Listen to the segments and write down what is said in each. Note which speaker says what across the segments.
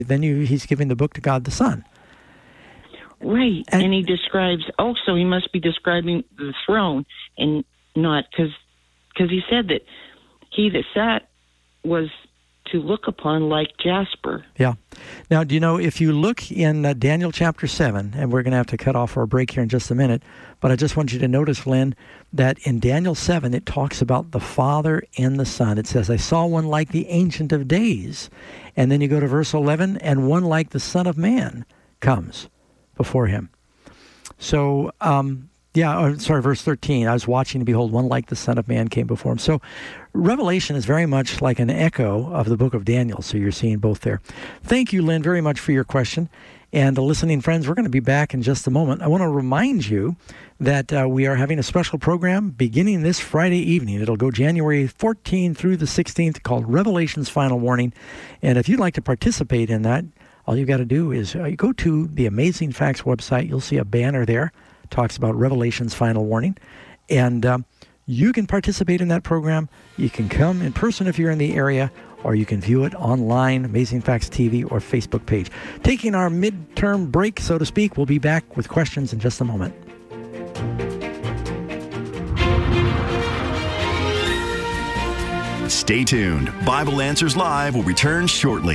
Speaker 1: then he's giving the book to God the Son.
Speaker 2: Right, and he describes, also he must be describing the throne, and not, because he said that he that sat was to look upon like jasper.
Speaker 1: Yeah. Now, do you know, if you look in Daniel chapter 7, and we're going to have to cut off our break here in just a minute, but I just want you to notice, Lynn, that in Daniel 7, it talks about the Father and the Son. It says, I saw one like the Ancient of Days. And then you go to verse 11, and one like the Son of Man comes before him. So, verse 13, I was watching, and behold, one like the Son of Man came before him. So Revelation is very much like an echo of the book of Daniel, so you're seeing both there. Thank you, Lynn, very much for your question. And listening friends, we're going to be back in just a moment. I want to remind you that we are having a special program beginning this Friday evening. It'll go January 14th through the 16th, called Revelation's Final Warning. And if you'd like to participate in that, all you've got to do is you go to the Amazing Facts website. You'll see a banner there. Talks about Revelation's Final Warning. And you can participate in that program. You can come in person if you're in the area, or you can view it online, Amazing Facts TV or Facebook page. Taking our midterm break, so to speak, we'll be back with questions in just a moment.
Speaker 3: Stay tuned. Bible Answers Live will return shortly.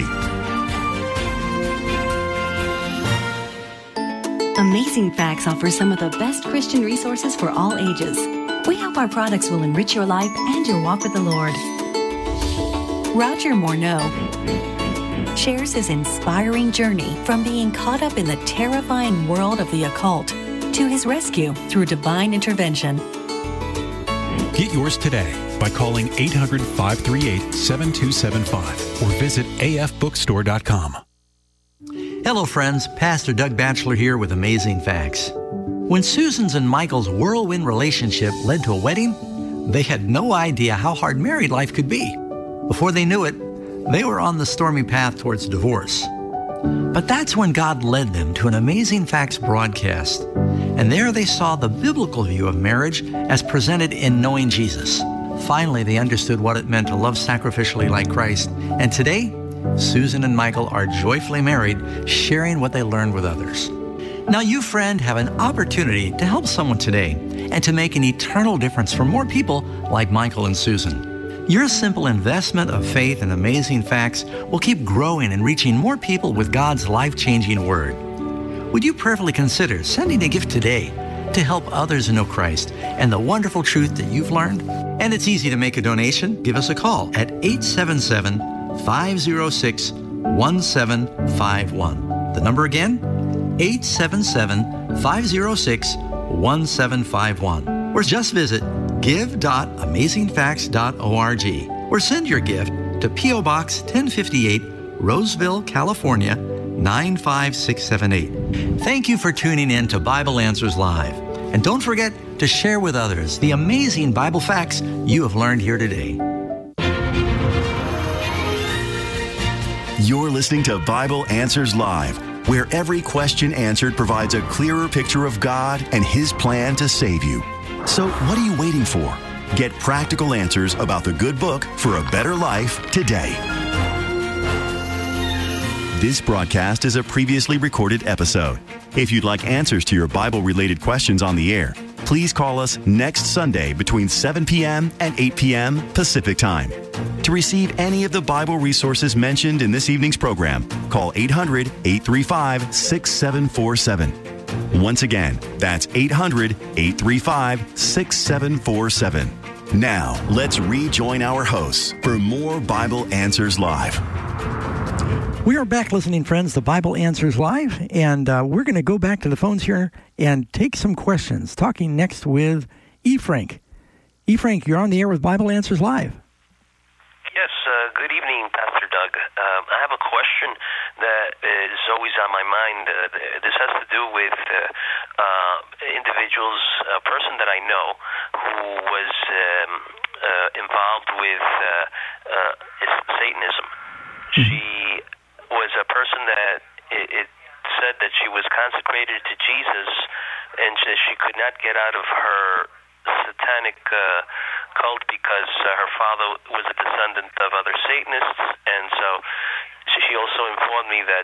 Speaker 4: Amazing Facts offers some of the best Christian resources for all ages. We hope our products will enrich your life and your walk with the Lord. Roger Morneau shares his inspiring journey from being caught up in the terrifying world of the occult to his rescue through divine intervention.
Speaker 5: Get yours today by calling 800-538-7275 or visit afbookstore.com.
Speaker 1: Hello, friends. Pastor Doug Batchelor here with Amazing Facts. When Susan's and Michael's whirlwind relationship led to a wedding, they had no idea how hard married life could be. Before they knew it, they were on the stormy path towards divorce. But that's when God led them to an Amazing Facts broadcast. And there they saw the biblical view of marriage as presented in Knowing Jesus. Finally, they understood what it meant to love sacrificially like Christ. And today, Susan and Michael are joyfully married, sharing what they learned with others. Now you, friend, have an opportunity to help someone today and to make an eternal difference for more people like Michael and Susan. Your simple investment of faith in Amazing Facts will keep growing and reaching more people with God's life-changing Word. Would you prayerfully consider sending a gift today to help others know Christ and the wonderful truth that you've learned? And it's easy to make a donation. Give us a call at 877-506-1751. The number again, 877-506-1751. Or just visit give.amazingfacts.org or send your gift to P.O. Box 1058, Roseville, California, 95678. Thank you for tuning in to Bible Answers Live. And don't forget to share with others the amazing Bible facts you have learned here today.
Speaker 3: You're listening to Bible Answers Live, where every question answered provides a clearer picture of God and His plan to save you. So what are you waiting for? Get practical answers about the good book for a better life today. This broadcast is a previously recorded episode. If you'd like answers to your Bible-related questions on the air, please call us next Sunday between 7 p.m. and 8 p.m. Pacific Time. To receive any of the Bible resources mentioned in this evening's program, call 800-835-6747. Once again, that's 800-835-6747. Now, let's rejoin our hosts for more Bible Answers Live.
Speaker 1: We are back, listening friends, to Bible Answers Live, and we're going to go back to the phones here and take some questions, talking next with E. Frank. E. Frank, you're on the air with Bible Answers Live.
Speaker 6: Yes, good evening, Pastor Doug. I have a question that is always on my mind. This has to do with individuals, a person that I know who was involved with Satanism. She was a person that it said that she was consecrated to Jesus, and she could not get out of her satanic cult because her father was a descendant of other Satanists, and so she also informed me that